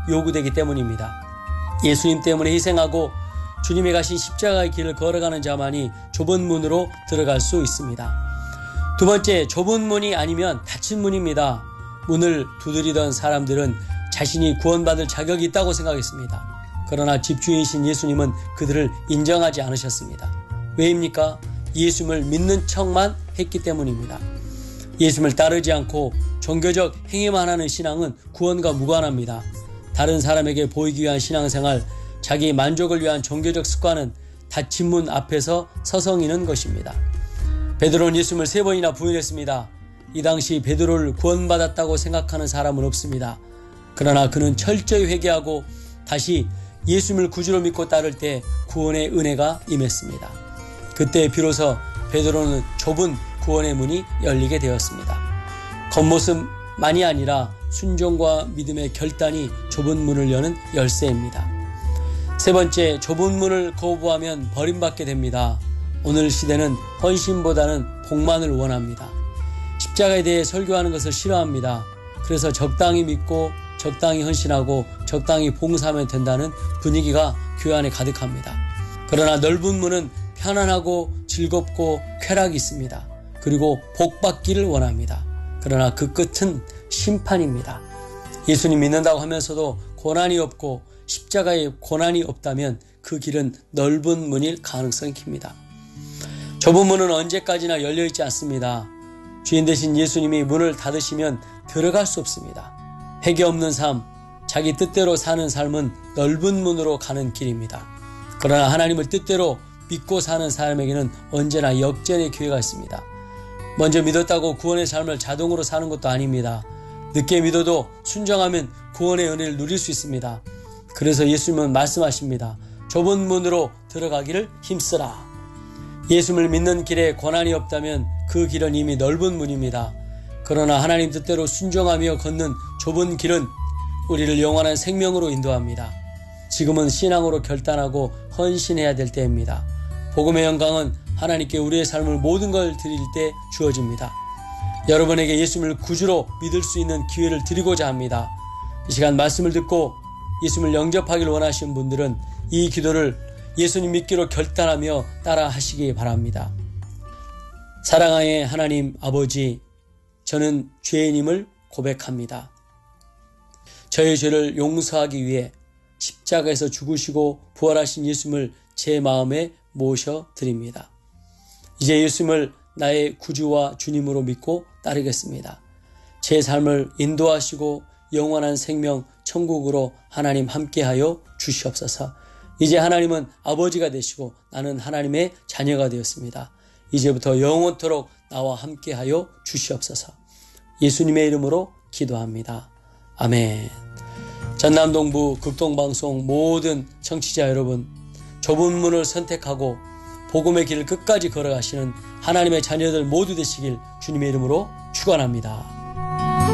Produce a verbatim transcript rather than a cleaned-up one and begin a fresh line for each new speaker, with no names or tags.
요구되기 때문입니다. 예수님 때문에 희생하고 주님이 가신 십자가의 길을 걸어가는 자만이 좁은 문으로 들어갈 수 있습니다. 두 번째, 좁은 문이 아니면 닫힌 문입니다. 문을 두드리던 사람들은 자신이 구원받을 자격이 있다고 생각했습니다. 그러나 집주인이신 예수님은 그들을 인정하지 않으셨습니다. 왜입니까? 예수님을 믿는 척만 했기 때문입니다. 예수님을 따르지 않고 종교적 행위만 하는 신앙은 구원과 무관합니다. 다른 사람에게 보이기 위한 신앙생활, 자기 만족을 위한 종교적 습관은 닫힌 문 앞에서 서성이는 것입니다. 베드로는 예수님을 세 번이나 부인했습니다. 이 당시 베드로를 구원받았다고 생각하는 사람은 없습니다. 그러나 그는 철저히 회개하고 다시 예수님을 구주로 믿고 따를 때 구원의 은혜가 임했습니다. 그때 비로소 베드로는 좁은 구원의 문이 열리게 되었습니다. 겉모습만이 아니라 순종과 믿음의 결단이 좁은 문을 여는 열쇠입니다. 세 번째, 좁은 문을 거부하면 버림받게 됩니다. 오늘 시대는 헌신보다는 복만을 원합니다. 십자가에 대해 설교하는 것을 싫어합니다. 그래서 적당히 믿고 적당히 헌신하고 적당히 봉사하면 된다는 분위기가 교회 안에 가득합니다. 그러나 넓은 문은 편안하고 즐겁고 쾌락이 있습니다. 그리고 복받기를 원합니다. 그러나 그 끝은 심판입니다. 예수님 믿는다고 하면서도 고난이 없고 십자가에 고난이 없다면 그 길은 넓은 문일 가능성이 큽니다. 좁은 문은 언제까지나 열려있지 않습니다. 주인 되신 예수님이 문을 닫으시면 들어갈 수 없습니다. 회개 없는 삶, 자기 뜻대로 사는 삶은 넓은 문으로 가는 길입니다. 그러나 하나님을 뜻대로 믿고 사는 사람에게는 언제나 역전의 기회가 있습니다. 먼저 믿었다고 구원의 삶을 자동으로 사는 것도 아닙니다. 늦게 믿어도 순종하면 구원의 은혜를 누릴 수 있습니다. 그래서 예수님은 말씀하십니다. 좁은 문으로 들어가기를 힘쓰라. 예수님을 믿는 길에 고난이 없다면 그 길은 이미 넓은 문입니다. 그러나 하나님 뜻대로 순종하며 걷는 좁은 길은 우리를 영원한 생명으로 인도합니다. 지금은 신앙으로 결단하고 헌신해야 될 때입니다. 복음의 영광은 하나님께 우리의 삶을 모든 걸 드릴 때 주어집니다. 여러분에게 예수님을 구주로 믿을 수 있는 기회를 드리고자 합니다. 이 시간 말씀을 듣고 예수님을 영접하기를 원하시는 분들은 이 기도를 예수님 믿기로 결단하며 따라 하시기 바랍니다. 사랑하의 하나님 아버지, 저는 죄인임을 고백합니다. 저의 죄를 용서하기 위해 십자가에서 죽으시고 부활하신 예수님을 제 마음에 모셔드립니다. 이제 예수님을 나의 구주와 주님으로 믿고 따르겠습니다. 제 삶을 인도하시고 영원한 생명 천국으로 하나님 함께하여 주시옵소서. 이제 하나님은 아버지가 되시고 나는 하나님의 자녀가 되었습니다. 이제부터 영원토록 나와 함께하여 주시옵소서. 예수님의 이름으로 기도합니다. 아멘. 전남동부 극동방송 모든 청취자 여러분, 좁은 문을 선택하고 복음의 길을 끝까지 걸어가시는 하나님의 자녀들 모두 되시길 주님의 이름으로 축원합니다.